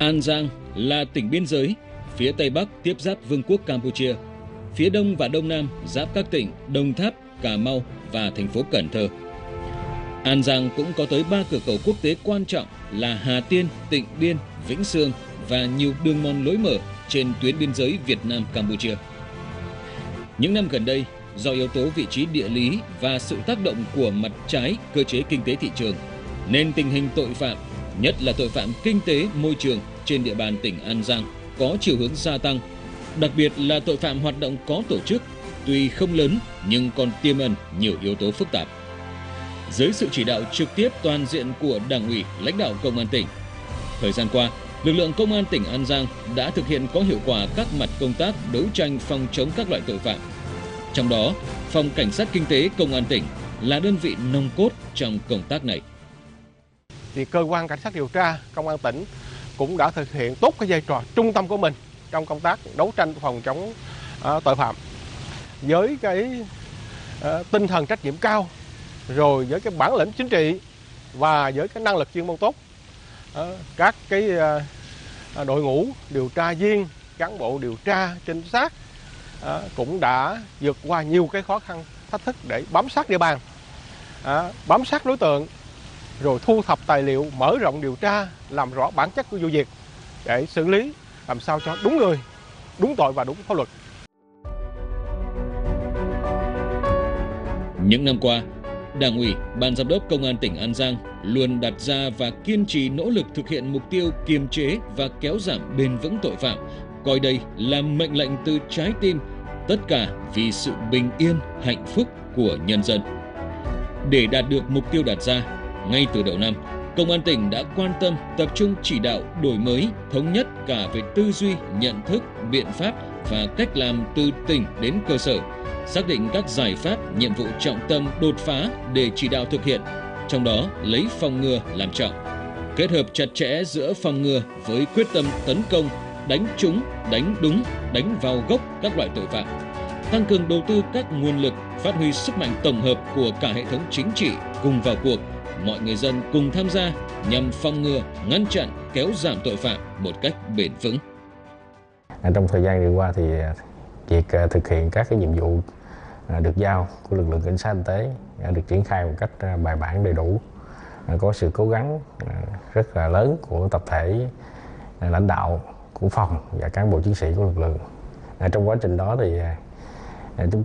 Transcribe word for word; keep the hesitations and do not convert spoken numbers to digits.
An Giang là tỉnh biên giới, phía Tây Bắc tiếp giáp Vương quốc Campuchia, phía Đông và Đông Nam giáp các tỉnh Đồng Tháp, Cà Mau và thành phố Cần Thơ. An Giang cũng có tới ba cửa khẩu quốc tế quan trọng là Hà Tiên, Tịnh Biên, Vĩnh Sương và nhiều đường mòn lối mở trên tuyến biên giới Việt Nam-Campuchia. Những năm gần đây, do yếu tố vị trí địa lý và sự tác động của mặt trái cơ chế kinh tế thị trường, nên tình hình tội phạm, nhất là tội phạm kinh tế môi trường trên địa bàn tỉnh An Giang có chiều hướng gia tăng, đặc biệt là tội phạm hoạt động có tổ chức, tuy không lớn nhưng còn tiềm ẩn nhiều yếu tố phức tạp. Dưới sự chỉ đạo trực tiếp toàn diện của Đảng ủy, lãnh đạo Công an tỉnh, thời gian qua, lực lượng Công an tỉnh An Giang đã thực hiện có hiệu quả các mặt công tác đấu tranh phòng chống các loại tội phạm. Trong đó, Phòng Cảnh sát Kinh tế Công an tỉnh là đơn vị nòng cốt trong công tác này. Thì cơ quan cảnh sát điều tra Công an tỉnh cũng đã thực hiện tốt cái vai trò trung tâm của mình trong công tác đấu tranh phòng chống uh, tội phạm với cái uh, tinh thần trách nhiệm cao, rồi với cái bản lĩnh chính trị và với cái năng lực chuyên môn tốt. Uh, các cái uh, đội ngũ điều tra viên, cán bộ điều tra trinh sát uh, cũng đã vượt qua nhiều cái khó khăn thách thức để bám sát địa bàn, uh, bám sát đối tượng, rồi thu thập tài liệu, mở rộng điều tra, làm rõ bản chất của vụ việc để xử lý làm sao cho đúng người, đúng tội và đúng pháp luật. Những năm qua, Đảng ủy, Ban Giám đốc Công an tỉnh An Giang luôn đặt ra và kiên trì nỗ lực thực hiện mục tiêu kiềm chế và kéo giảm bền vững tội phạm, coi đây là mệnh lệnh từ trái tim, tất cả vì sự bình yên, hạnh phúc của nhân dân. Để đạt được mục tiêu đặt ra, ngay từ đầu năm, Công an tỉnh đã quan tâm, tập trung chỉ đạo đổi mới, thống nhất cả về tư duy, nhận thức, biện pháp và cách làm từ tỉnh đến cơ sở, xác định các giải pháp, nhiệm vụ trọng tâm đột phá để chỉ đạo thực hiện, trong đó lấy phòng ngừa làm trọng. Kết hợp chặt chẽ giữa phòng ngừa với quyết tâm tấn công, đánh trúng, đánh đúng, đánh vào gốc các loại tội phạm. Tăng cường đầu tư các nguồn lực, phát huy sức mạnh tổng hợp của cả hệ thống chính trị cùng vào cuộc, mọi người dân cùng tham gia nhằm phòng ngừa, ngăn chặn, kéo giảm tội phạm một cách bền vững. Trong thời gian vừa qua thì việc thực hiện các cái nhiệm vụ được giao của lực lượng cảnh sát kinh tế được triển khai một cách bài bản đầy đủ, có sự cố gắng rất là lớn của tập thể lãnh đạo của phòng và cán bộ chiến sĩ của lực lượng. Trong quá trình đó thì chúng